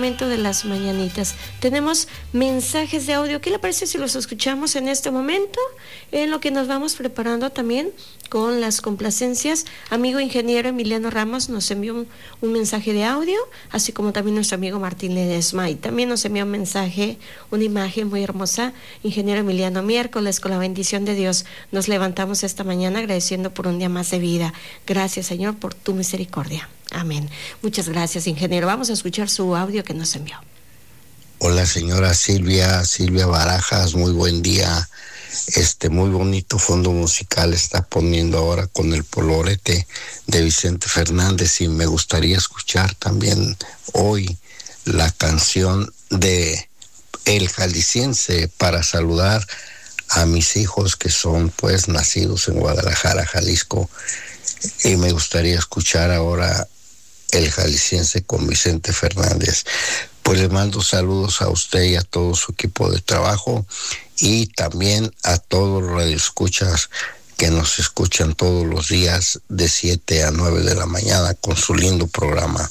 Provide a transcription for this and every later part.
momento de las mañanitas. Tenemos mensajes de audio. ¿Qué le parece si los escuchamos en este momento? En lo que nos vamos preparando también con las complacencias. Amigo ingeniero Emiliano Ramos nos envió un mensaje de audio, así como también nuestro amigo Martín Ledesma, y también nos envió un mensaje, una imagen muy hermosa. Ingeniero Emiliano, miércoles, con la bendición de Dios, nos levantamos esta mañana agradeciendo por un día más de vida. Gracias, Señor, por tu misericordia. Amén. Muchas gracias, ingeniero. Vamos a escuchar su audio que nos envió. Hola, señora Silvia Barajas, muy buen día. Muy bonito fondo musical está poniendo ahora con el Polvorete de Vicente Fernández, y me gustaría escuchar también hoy la canción de El Jalisciense para saludar a mis hijos que son pues nacidos en Guadalajara, Jalisco, y me gustaría escuchar ahora El Jalisciense con Vicente Fernández. Pues le mando saludos a usted y a todo su equipo de trabajo, y también a todos los radioescuchas que nos escuchan todos los días de 7 a 9 de la mañana con su lindo programa.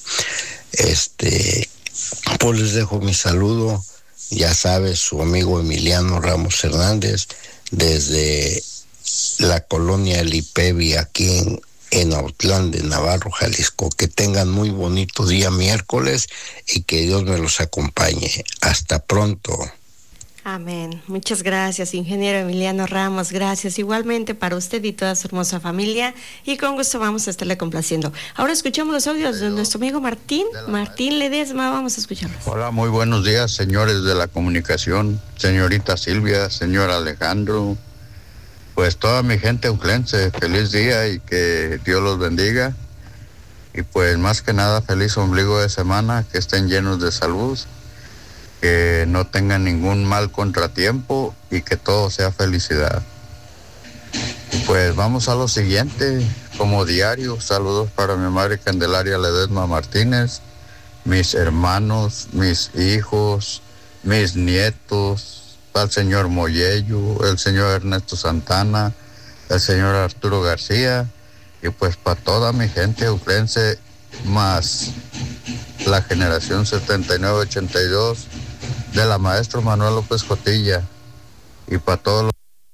Pues les dejo mi saludo, ya sabes, su amigo Emiliano Ramos Hernández, desde la colonia El Ipevi, aquí en Autlán de Navarro, Jalisco. Que tengan muy bonito día miércoles y que Dios me los acompañe. Hasta pronto. Amén. Muchas gracias, ingeniero Emiliano Ramos. Gracias igualmente para usted y toda su hermosa familia, y con gusto vamos a estarle complaciendo. Ahora escuchamos los audios de nuestro amigo Martín Ledesma. Vamos a escucharlos. Hola, muy buenos días, señores de la comunicación, señorita Silvia, señor Alejandro, pues toda mi gente auclense, feliz día y que Dios los bendiga. Y pues más que nada, feliz ombligo de semana, que estén llenos de salud, que no tengan ningún mal contratiempo y que todo sea felicidad. Y pues vamos a lo siguiente, como diario, saludos para mi madre Candelaria Ledesma Martínez, mis hermanos, mis hijos, mis nietos, al señor Moyello, el señor Ernesto Santana, el señor Arturo García, y pues para toda mi gente auclense, más la generación 79-82 de la maestro Manuel López Cotilla, y para todos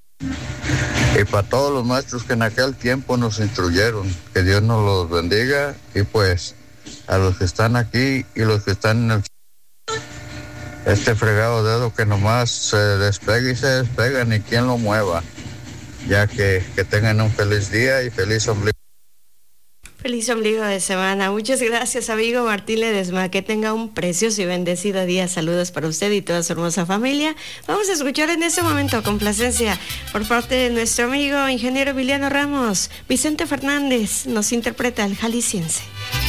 los maestros que en aquel tiempo nos instruyeron. Que Dios nos los bendiga, y pues a los que están aquí y los que están en este fregado dedo que nomás se despega y se despega, ni quien lo mueva, ya que tengan un feliz día y feliz ombligo. Feliz ombligo de semana. Muchas gracias, amigo Martín Ledesma. Que tenga un precioso y bendecido día. Saludos para usted y toda su hermosa familia. Vamos a escuchar en este momento complacencia por parte de nuestro amigo ingeniero Emiliano Ramos. Vicente Fernández nos interpreta El Jalisciense.